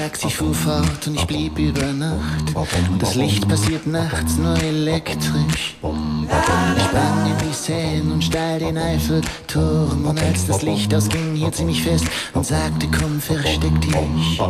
Taxi fuhr fort und ich blieb über Nacht. Und das Licht passiert nachts nur elektrisch. Ich sprang in die Seine und steil den Eiffelturm. Und als das Licht ausging, hielt sie mich fest und sagte, komm, versteck dich.